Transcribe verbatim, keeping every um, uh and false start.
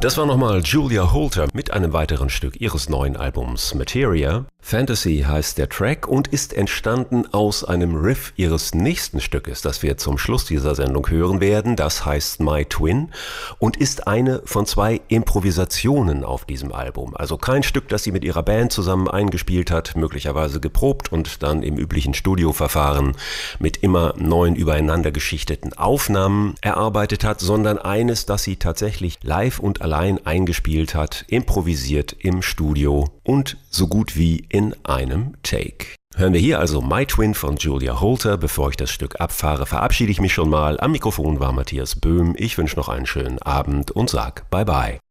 Das war nochmal Julia Holter mit einem weiteren Stück ihres neuen Albums Materia. Fantasy heißt der Track und ist entstanden aus einem Riff ihres nächsten Stückes, das wir zum Schluss dieser Sendung hören werden. Das heißt My Twin und ist eine von zwei Improvisationen auf diesem Album. Also kein Stück, das sie mit ihrer Band zusammen eingespielt hat, möglicherweise geprobt und dann im üblichen Studioverfahren mit immer neuen übereinander geschichteten Aufnahmen erarbeitet hat, sondern eines, das sie tatsächlich live und allein eingespielt hat, improvisiert im Studio und so gut wie in einem Take. Hören wir hier also My Twin von Julia Holter. Bevor ich das Stück abfahre, verabschiede ich mich schon mal. Am Mikrofon war Matthias Böhm. Ich wünsche noch einen schönen Abend und sag Bye Bye.